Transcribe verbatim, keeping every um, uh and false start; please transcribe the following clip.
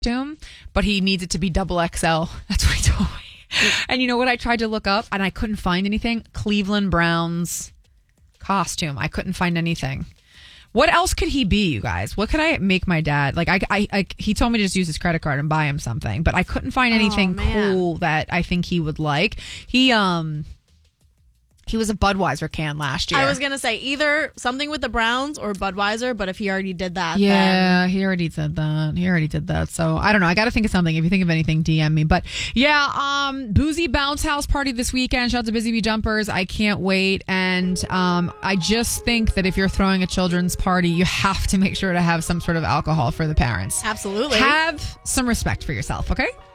costume, but he needs it to be double X L. That's what he told me. And you know what? I tried to look up and I couldn't find anything. Cleveland Browns costume. I couldn't find anything. What else could he be, you guys? What could I make my dad? Like, I, I, I he told me to just use his credit card and buy him something, but I couldn't find anything oh, cool that I think he would like. He, um... He was a Budweiser can last year. I was going to say either something with the Browns or Budweiser, but if he already did that, yeah, then... he already did that. He already did that. So I don't know. I got to think of something. If you think of anything, D M me. But yeah, um, Boozy Bounce House party this weekend. Shout out to Busy Bee Jumpers. I can't wait. And um, I just think that if you're throwing a children's party, you have to make sure to have some sort of alcohol for the parents. Absolutely. Have some respect for yourself, okay?